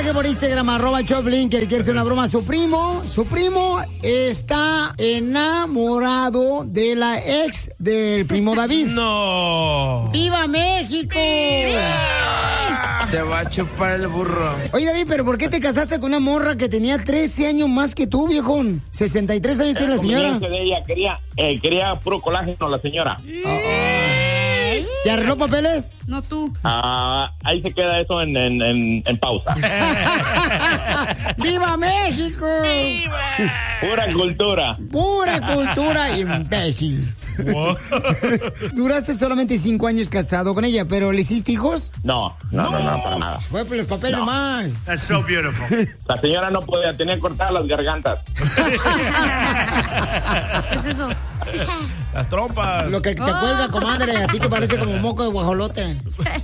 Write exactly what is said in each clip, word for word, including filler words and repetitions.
mensaje por Instagram, arroba Choplin, que le quiere hacer una broma a su primo. Su primo está enamorado de la ex del primo David. No. ¡Viva México! Te va a chupar el burro. Oye, David, ¿pero por qué te casaste con una morra que tenía trece años más que tú, viejón? sesenta y tres años tiene la señora. De ella. Quería, eh, quería puro colágeno la señora. ¿Te arregló papeles? No tú. Ah, ahí se queda eso en, en, en, en pausa. ¡Viva México! ¡Viva! Pura cultura. Pura cultura, imbécil. Duraste solamente cinco años casado con ella, ¿pero le hiciste hijos? No, no, no, no, no para nada. Fue por los papeles No. más. That's so beautiful. La señora no podía, tenía cortadas las gargantas. ¿Qué es eso? Las trompas. Lo que te cuelga, comadre, a ti te parece como moco de guajolote.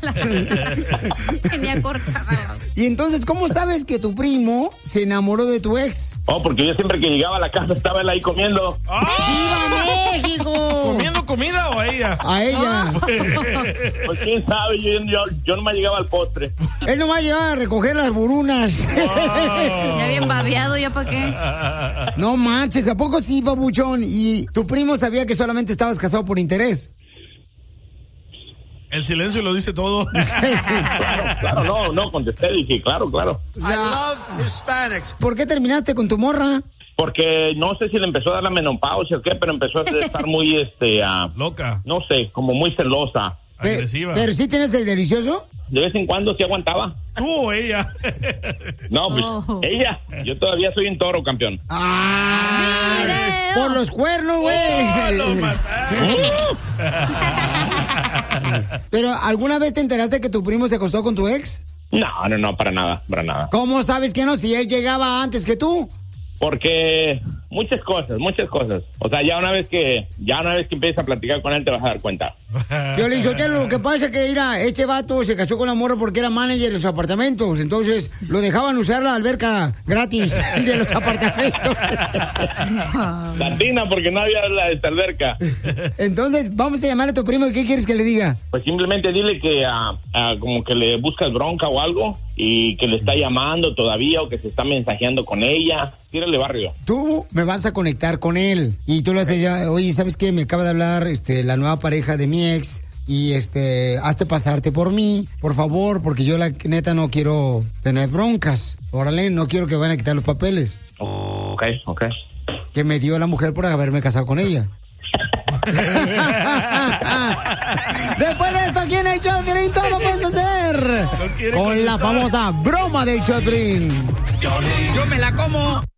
Tenía cortada. Y entonces, ¿cómo sabes que tu primo se enamoró de tu ex? Oh, porque yo siempre que llegaba a la casa estaba él ahí comiendo. ¡Viva México! ¿Comiendo comida o a ella? A ella. Pues quién sabe, yo, yo, yo no me llegaba al postre. Él no va a llegar a recoger las burunas. Ya bien babeado, ¿ya para qué? No manches, ¿a poco sí, babuchón? ¿Y tu primo sabía que solamente estabas casado por interés? El silencio lo dice todo. Claro, claro, no, no, contesté, dije, claro, claro. I love Hispanics. ¿Por qué terminaste con tu morra? Porque no sé si le empezó a dar la menopausia o qué, pero empezó a estar muy, este, uh, loca. No sé, como muy celosa. Agresiva. ¿Pero sí tienes el delicioso? De vez en cuando sí aguantaba. ¿Tú o ella? No, pues Oh. ella. Yo todavía soy un toro, campeón. ¡Ah! Por los cuernos, güey. Oh, lo mataron. ¿Pero alguna vez te enteraste que tu primo se acostó con tu ex? No, no, no, para nada, para nada. ¿Cómo sabes que no? Si él llegaba antes que tú. Porque muchas cosas, muchas cosas. O sea, ya una vez que ya una vez que empiezas a platicar con él te vas a dar cuenta. Piolín Sotelo, lo que pasa es que mira, este vato se casó con la morra porque era manager de los apartamentos. Entonces lo dejaban usar la alberca gratis de los apartamentos. Latina, porque no había la esta alberca. Entonces vamos a llamar a tu primo y ¿qué quieres que le diga? Pues simplemente dile que ah, ah, como que le buscas bronca o algo y que le está llamando todavía o que se está mensajeando con ella. Tírale barrio. Tú me vas a conectar con él y tú le haces ya, oye, ¿sabes qué? Me acaba de hablar este, la nueva pareja de mi ex y este, hazte pasarte por mí, por favor, porque yo la neta no quiero tener broncas. Órale, no quiero que vayan a quitar los papeles. Ok, ok. Que me dio la mujer por haberme casado con ella. Después de esto, aquí en el show de Piolín, todo lo puedes hacer con la famosa broma del show de Piolín. Yo me la como.